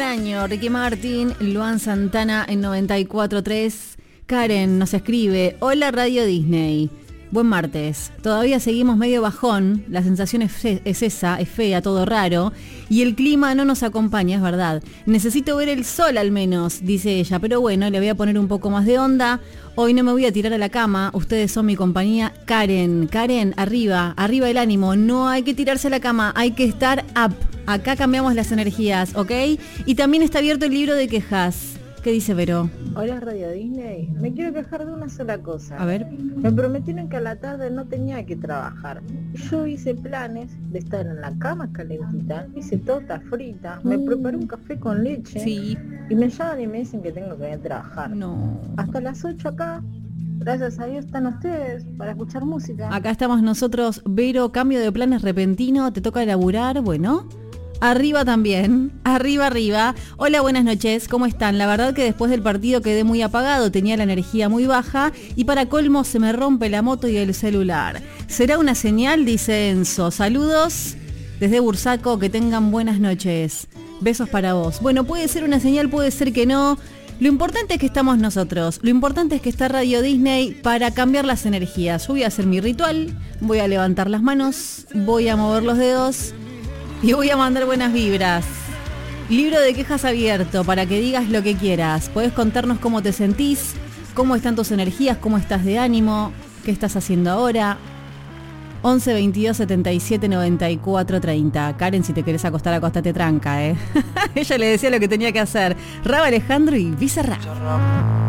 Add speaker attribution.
Speaker 1: año. Ricky Martin, Luan Santana en 94.3. Karen nos escribe: hola Radio Disney. Buen martes. Todavía seguimos medio bajón. La sensación es esa, es fea, todo raro. Y el clima no nos acompaña, es verdad. Necesito ver el sol al menos, dice ella. Pero bueno, le voy a poner un poco más de onda. Hoy no me voy a tirar a la cama. Ustedes son mi compañía. Karen, arriba el ánimo. No hay que tirarse a la cama, hay que estar up. Acá cambiamos las energías, ¿ok? Y también está abierto el libro de quejas. ¿Qué dice Vero?
Speaker 2: Hola Radio Disney, me quiero quejar de una sola cosa.
Speaker 1: A ver.
Speaker 2: Me prometieron que a la tarde no tenía que trabajar. Yo hice planes de estar en la cama calentita, hice torta frita, me preparé un café con leche.
Speaker 1: Sí.
Speaker 2: Y me llaman y me dicen que tengo que ir a trabajar.
Speaker 1: No.
Speaker 2: Hasta las 8 acá. Gracias a Dios están ustedes para escuchar música.
Speaker 1: Acá estamos nosotros. Vero, cambio de planes repentino, te toca laburar, bueno. Arriba también, arriba. Hola, buenas noches, ¿cómo están? La verdad que después del partido quedé muy apagado, tenía la energía muy baja y para colmo se me rompe la moto y el celular. ¿Será una señal? Dice Enzo. Saludos desde Bursaco, que tengan buenas noches. Besos para vos. Bueno, puede ser una señal, puede ser que no. Lo importante es que estamos nosotros, lo importante es que está Radio Disney para cambiar las energías. Yo voy a hacer mi ritual, voy a levantar las manos, voy a mover los dedos y voy a mandar buenas vibras. Libro de quejas abierto para que digas lo que quieras. Podés contarnos cómo te sentís, cómo están tus energías, cómo estás de ánimo, qué estás haciendo ahora. 11 22 77 94 30. Karen, si te querés acostar, acostate tranca, Ella le decía lo que tenía que hacer. Raba Alejandro y Bizarrap.